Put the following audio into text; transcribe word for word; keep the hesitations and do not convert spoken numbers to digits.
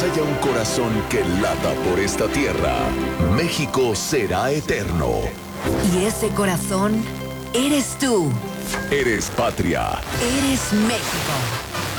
Haya un corazón que lata por esta tierra, México será eterno. Y ese corazón eres tú. Eres patria. Eres México.